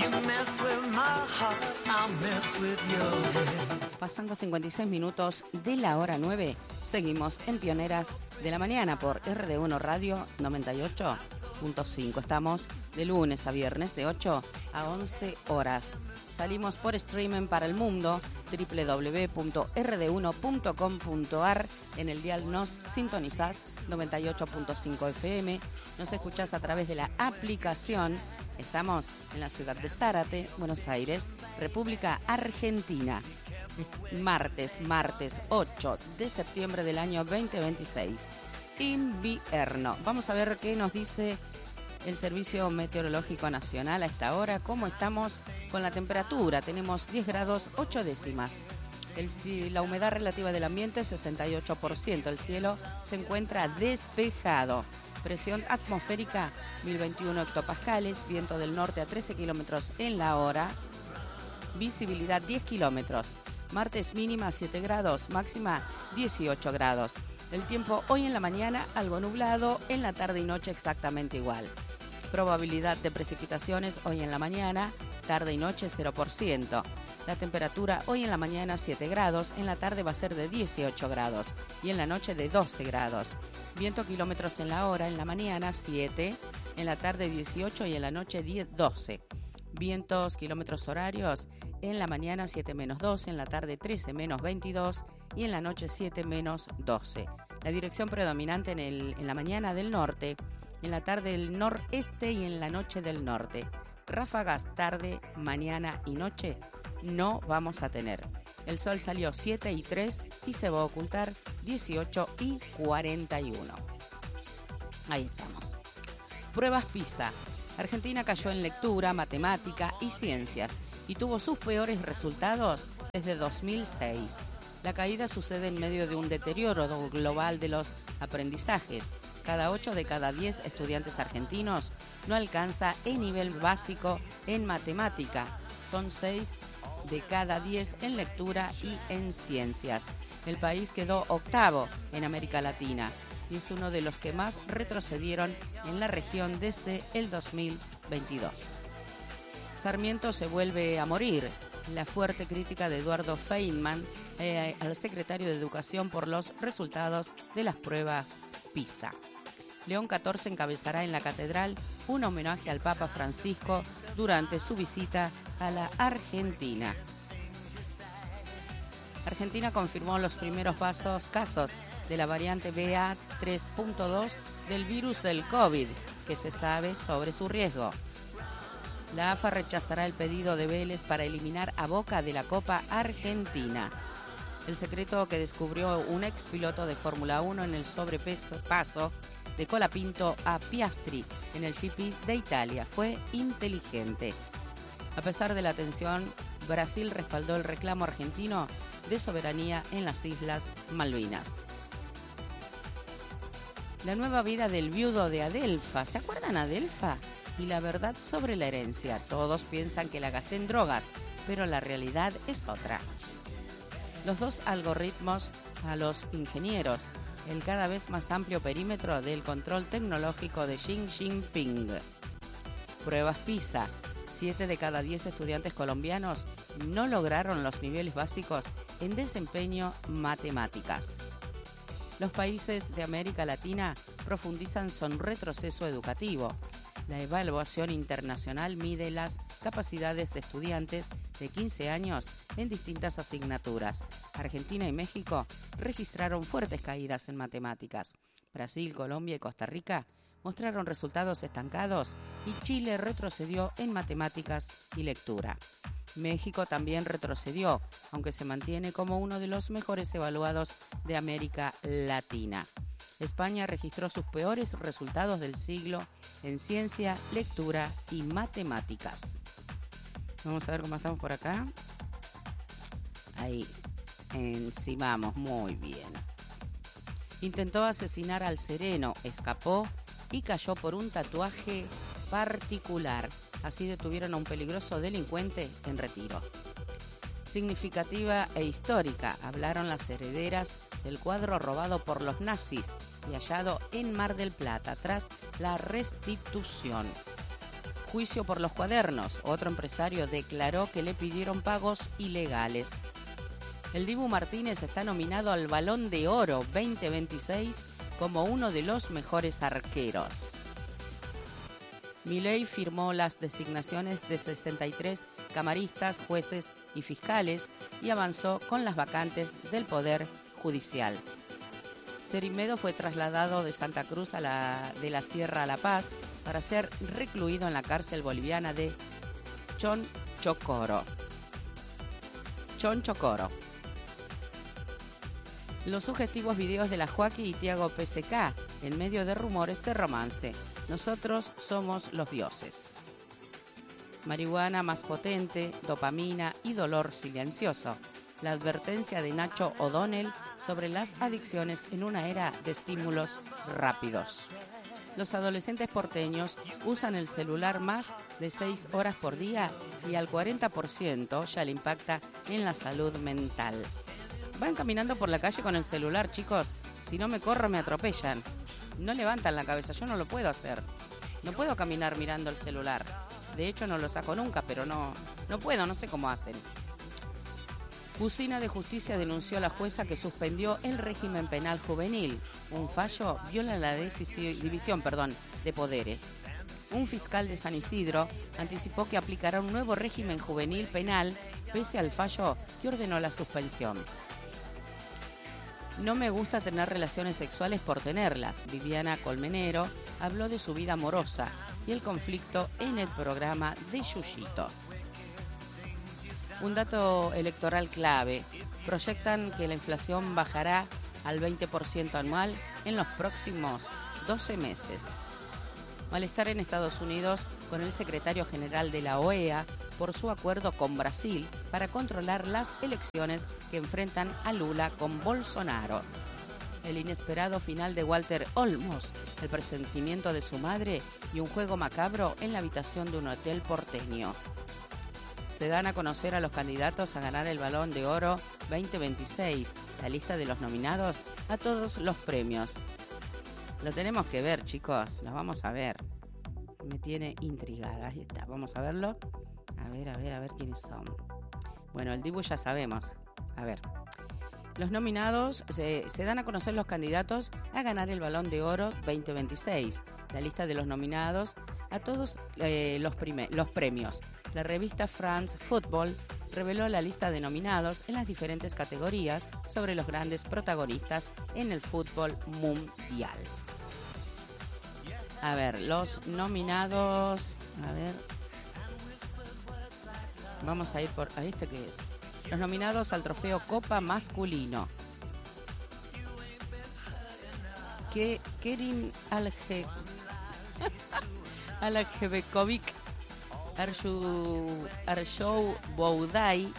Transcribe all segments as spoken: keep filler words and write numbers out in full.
Pasando cincuenta y seis minutos de la hora nueve, seguimos en Pioneras de la Mañana por R D uno Radio noventa y ocho punto cinco. Estamos de lunes a viernes de ocho a once horas. Salimos por streaming para el mundo, doble u doble u doble u punto r d uno punto com punto a r. En el dial nos sintonizás noventa y ocho punto cinco F M. Nos escuchás a través de la aplicación. Estamos en la ciudad de Zárate, Buenos Aires, República Argentina. Martes, martes ocho de septiembre del año veinte veintiséis. Invierno. Vamos a ver qué nos dice el Servicio Meteorológico Nacional a esta hora. ¿Cómo estamos con la temperatura? Tenemos diez grados ocho décimas. El, la humedad relativa del ambiente sesenta y ocho por ciento. El cielo se encuentra despejado. Presión atmosférica mil veintiuno hectopascales. Viento del norte a trece kilómetros en la hora. Visibilidad diez kilómetros. Martes mínima siete grados, máxima dieciocho grados. El tiempo hoy en la mañana algo nublado, en la tarde y noche exactamente igual. Probabilidad de precipitaciones hoy en la mañana, tarde y noche cero por ciento. La temperatura hoy en la mañana siete grados, en la tarde va a ser de dieciocho grados y en la noche de doce grados. Viento kilómetros en la hora, en la mañana siete, en la tarde dieciocho y en la noche diez, doce. Vientos kilómetros horarios, en la mañana siete menos doce, en la tarde trece menos veintidós y en la noche siete menos doce. La dirección predominante en, el, en la mañana del norte, en la tarde del noreste y en la noche del norte. Ráfagas tarde, mañana y noche no vamos a tener. El sol salió siete y tres y se va a ocultar dieciocho y cuarenta y uno. Ahí estamos. Pruebas PISA. Argentina cayó en lectura, matemática y ciencias y tuvo sus peores resultados desde dos mil seis. La caída sucede en medio de un deterioro global de los aprendizajes. Cada ocho de cada diez estudiantes argentinos no alcanza el nivel básico en matemática. Son seis de cada diez en lectura y en ciencias. El país quedó octavo en América Latina y es uno de los que más retrocedieron en la región desde el dos mil veintidós. Sarmiento se vuelve a morir. La fuerte crítica de Eduardo Feynman eh, al secretario de Educación por los resultados de las pruebas PISA. León catorce encabezará en la catedral un homenaje al Papa Francisco durante su visita a la Argentina. Argentina confirmó los primeros pasos, casos de la variante B A tres punto dos del virus del COVID, que se sabe sobre su riesgo. La A F A rechazará el pedido de Vélez para eliminar a Boca de la Copa Argentina. El secreto que descubrió un ex piloto de Fórmula uno en el sobrepeso paso de Colapinto a Piastri en el G P de Italia fue inteligente. A pesar de la tensión, Brasil respaldó el reclamo argentino de soberanía en las Islas Malvinas. La nueva vida del viudo de Adelfa. ¿Se acuerdan Adelfa? Y la verdad sobre la herencia. Todos piensan que la gasté en drogas, pero la realidad es otra. Los dos algoritmos a los ingenieros. El cada vez más amplio perímetro del control tecnológico de Xi Jinping. Pruebas PISA. Siete de cada diez estudiantes colombianos no lograron los niveles básicos en desempeño matemáticas. Los países de América Latina profundizan su retroceso educativo. La evaluación internacional mide las capacidades de estudiantes de quince años en distintas asignaturas. Argentina y México registraron fuertes caídas en matemáticas. Brasil, Colombia y Costa Rica mostraron resultados estancados y Chile retrocedió en matemáticas y lectura. México también retrocedió, aunque se mantiene como uno de los mejores evaluados de América Latina. España registró sus peores resultados del siglo en ciencia, lectura y matemáticas. Vamos a ver cómo estamos por acá. Ahí, encimamos, muy bien. Intentó asesinar al sereno, escapó y cayó por un tatuaje particular. Así detuvieron a un peligroso delincuente en retiro. Significativa e histórica, hablaron las herederas del cuadro robado por los nazis y hallado en Mar del Plata tras la restitución. Juicio por los cuadernos. Otro empresario declaró que le pidieron pagos ilegales. El Dibu Martínez está nominado al Balón de Oro veinte veintiséis como uno de los mejores arqueros. Milei firmó las designaciones de sesenta y tres camaristas, jueces y fiscales y avanzó con las vacantes del Poder Judicial. Cerimedo fue trasladado de Santa Cruz a la, de la Sierra a La Paz para ser recluido en la cárcel boliviana de Chonchocoro. Chonchocoro. Los sugestivos videos de la Joaquí y Tiago P C K en medio de rumores de romance. Nosotros somos los dioses. Marihuana más potente, dopamina y dolor silencioso. La advertencia de Nacho O'Donnell sobre las adicciones en una era de estímulos rápidos. Los adolescentes porteños usan el celular más de seis horas por día y al cuarenta por ciento ya le impacta en la salud mental. Van caminando por la calle con el celular, chicos. Si no me corro, me atropellan. No levantan la cabeza, yo no lo puedo hacer. No puedo caminar mirando el celular. De hecho, no lo saco nunca, pero no, no puedo, no sé cómo hacen. Usina de Justicia denunció a la jueza que suspendió el régimen penal juvenil. Un fallo viola la decisión, división perdón, de poderes. Un fiscal de San Isidro anticipó que aplicará un nuevo régimen juvenil penal pese al fallo que ordenó la suspensión. No me gusta tener relaciones sexuales por tenerlas. Viviana Colmenero habló de su vida amorosa y el conflicto en el programa de Yuyito. Un dato electoral clave. Proyectan que la inflación bajará al veinte por ciento anual en los próximos doce meses. Malestar en Estados Unidos con el secretario general de la O E A por su acuerdo con Brasil para controlar las elecciones que enfrentan a Lula con Bolsonaro. El inesperado final de Walter Olmos, el presentimiento de su madre y un juego macabro en la habitación de un hotel porteño. Se dan a conocer a los candidatos a ganar el Balón de Oro veinte veintiséis, la lista de los nominados a todos los premios. Lo tenemos que ver, chicos, lo vamos a ver. Me tiene intrigada, ahí está, vamos a verlo. A ver, a ver, a ver quiénes son. Bueno, el Dibu ya sabemos. A ver, los nominados, se, se dan a conocer los candidatos a ganar el Balón de Oro veinte veintiséis. La lista de los nominados a todos eh, los, prime, los premios. La revista France Football reveló la lista de nominados en las diferentes categorías sobre los grandes protagonistas en el fútbol mundial. A ver, los nominados... A ver... Vamos a ir por... ¿A este qué es? Los nominados al trofeo Copa masculino. Que Kerim Alge... Algebekovic, Arshou Boudai,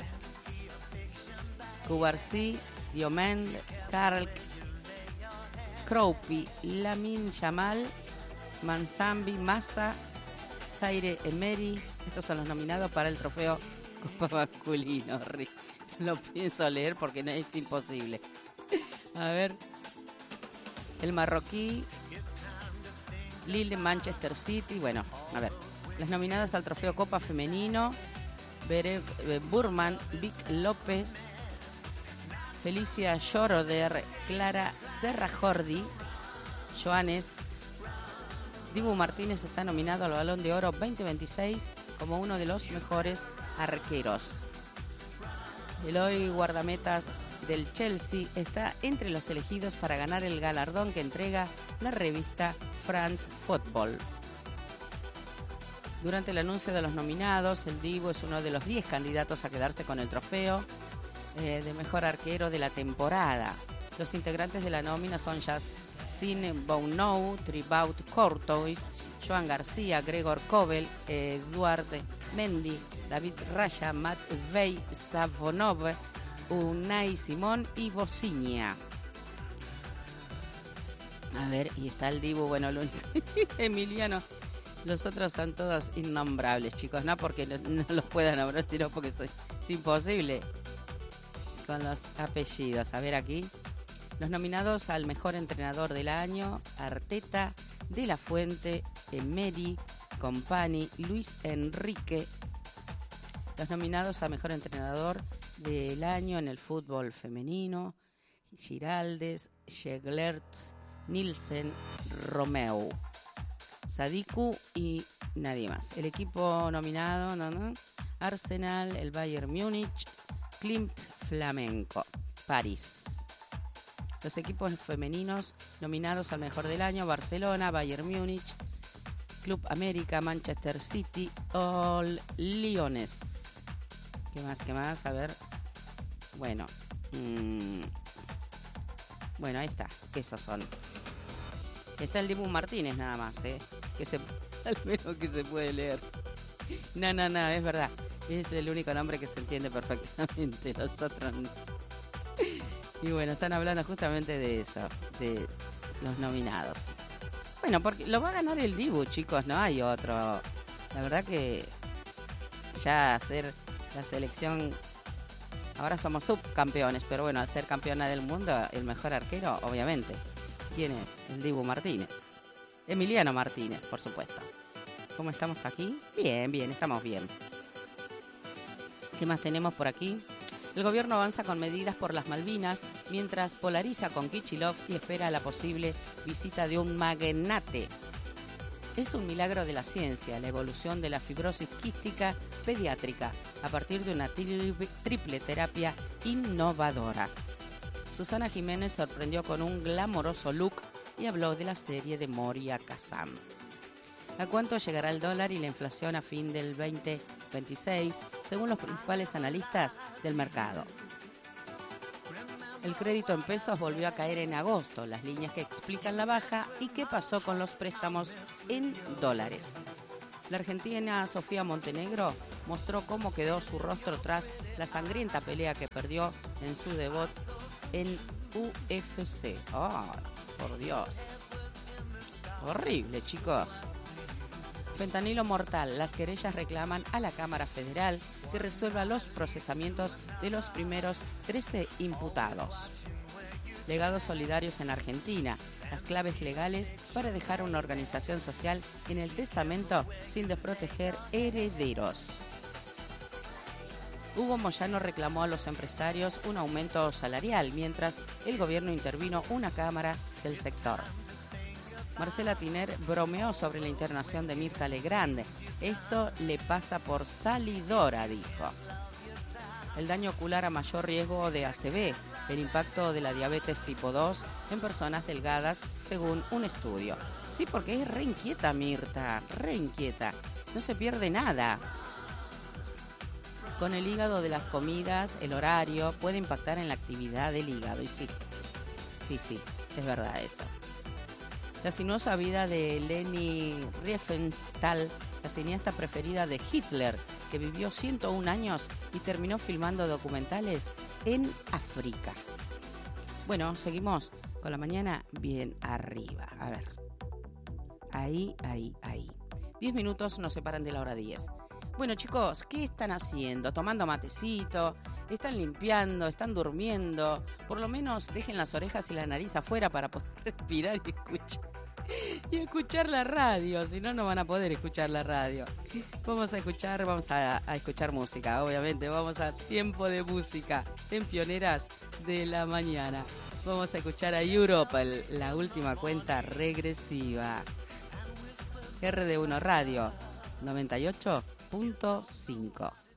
Kubarsi, Diomend, Karl Kroupi, Lamin Yamal, Manzambi, Massa, Zaire Emery. Estos son los nominados para el trofeo Copa masculino. Lo pienso leer porque no, es imposible. A ver. El marroquí, Lille, Manchester City. Bueno, a ver. Las nominadas al trofeo Copa femenino: Berev Burman, Vic López, Felicia Schroeder, Clara Serrajordi, Joanes. Dibu Martínez está nominado al Balón de Oro veinte veintiséis como uno de los mejores arqueros. Eloy, guardametas del Chelsea, está entre los elegidos para ganar el galardón que entrega la revista France Football. Durante el anuncio de los nominados, el Dibu es uno de los diez candidatos a quedarse con el trofeo eh, de mejor arquero de la temporada. Los integrantes de la nómina son Yacine Bounou, Thibaut Courtois, Joan García, Gregor Kobel, Eduard Mendy, David Raya, Matvei Savonov, Unai Simón y Bociña. A ver, y está el Dibu, bueno, lo único, Emiliano. Los otros son todos innombrables, chicos, no porque no, no los pueda nombrar, sino porque soy, es imposible con los apellidos. A ver aquí, los nominados al mejor entrenador del año: Arteta, De La Fuente, Emery, Company, Luis Enrique. Los nominados a Mejor Entrenador del Año en el fútbol femenino: Giraldes, Scheglertz, Nielsen, Romeu, Sadiku y nadie más. El equipo nominado, no, no, Arsenal, el Bayern Múnich, Klimt, Flamenco, París. Los equipos femeninos nominados al Mejor del Año: Barcelona, Bayern Múnich, Club América, Manchester City, All Liones. ¿Qué más? ¿Qué más? A ver. Bueno. Mmm, bueno, ahí está. Esos son. Está el Dibu Martínez nada más, ¿eh? Que se, al menos que se puede leer. No, no, no, es verdad. Es el único nombre que se entiende perfectamente. Los otros no. Y bueno, están hablando justamente de eso, de los nominados. Bueno, porque lo va a ganar el Dibu, chicos, no hay otro. La verdad que ya hacer la selección, ahora somos subcampeones, pero bueno, al ser campeona del mundo, el mejor arquero, obviamente. ¿Quién es? El Dibu Martínez. Emiliano Martínez, por supuesto. ¿Cómo estamos aquí? Bien, bien, estamos bien. ¿Qué más tenemos por aquí? El gobierno avanza con medidas por las Malvinas, mientras polariza con Kicillof y espera la posible visita de un magnate. Es un milagro de la ciencia, la evolución de la fibrosis quística pediátrica, a partir de una tri- triple terapia innovadora. Susana Jiménez sorprendió con un glamoroso look y habló de la serie de Moria Kazan. ¿A cuánto llegará el dólar y la inflación a fin del veinte veintiséis, según los principales analistas del mercado? El crédito en pesos volvió a caer en agosto, las líneas que explican la baja. ¿Y qué pasó con los préstamos en dólares? La argentina Sofía Montenegro mostró cómo quedó su rostro tras la sangrienta pelea que perdió en su debut en U F C. ¡Oh, por Dios! Horrible, chicos. Fentanilo mortal. Las querellas reclaman a la Cámara Federal que resuelva los procesamientos de los primeros trece imputados. Legados solidarios en Argentina. Las claves legales para dejar una organización social en el testamento sin desproteger herederos. Hugo Moyano reclamó a los empresarios un aumento salarial, mientras el gobierno intervino una cámara del sector. Marcela Tiner bromeó sobre la internación de Mirta Legrand. Esto le pasa por salidora, dijo. El daño ocular a mayor riesgo de A C V, el impacto de la diabetes tipo dos en personas delgadas, según un estudio. Sí, porque es re inquieta Mirta, re inquieta. No se pierde nada. Con el hígado de las comidas, el horario puede impactar en la actividad del hígado. Y sí, sí, sí, es verdad eso. La sinuosa vida de Leni Riefenstahl, la cineasta preferida de Hitler, que vivió ciento un años y terminó filmando documentales en África. Bueno, seguimos con la mañana bien arriba. A ver. Ahí, ahí, ahí. Diez minutos nos separan de la hora diez. Bueno, chicos, ¿qué están haciendo? ¿Tomando matecito? ¿Están limpiando? ¿Están durmiendo? Por lo menos dejen las orejas y la nariz afuera para poder respirar y escuchar. Y escuchar la radio, si no, no van a poder escuchar la radio. Vamos a escuchar, vamos a, a escuchar música, obviamente. Vamos a tiempo de música en Pioneras de la Mañana. Vamos a escuchar a Europe, el, la última cuenta regresiva. R D uno Radio noventa y ocho punto cinco.